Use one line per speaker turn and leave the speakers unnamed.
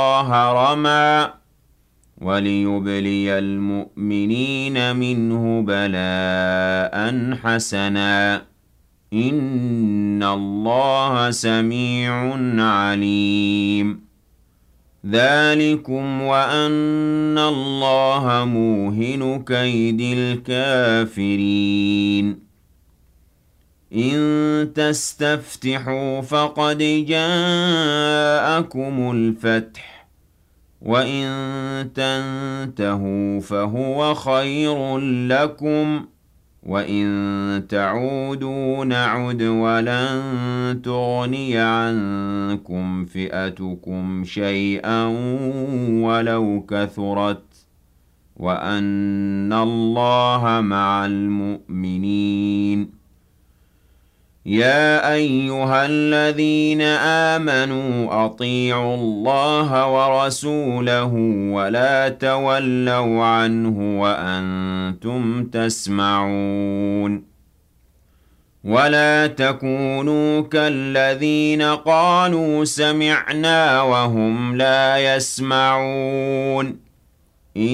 رمى وليبلي المؤمنين منه بلاء حسنا إن الله سميع عليم ذلكم وأن الله موهن كيد الكافرين إن تستفتحوا فقد جاءكم الفتح وَإِن تَنْتَهُوا فَهُوَ خَيْرٌ لَكُمْ وَإِن تَعُودُوا نَعُدْ وَلَن تُغْنِيَ عَنكُمْ فِئَتُكُمْ شَيْئًا وَلَوْ كَثُرَتْ وَأَنَّ اللَّهَ مَعَ الْمُؤْمِنِينَ يَا أَيُّهَا الَّذِينَ آمَنُوا أَطِيعُوا اللَّهَ وَرَسُولَهُ وَلَا تَوَلَّوْا عَنْهُ وَأَنْتُمْ تَسْمَعُونَ وَلَا تَكُونُوا كَالَّذِينَ قَالُوا سَمِعْنَا وَهُمْ لَا يَسْمَعُونَ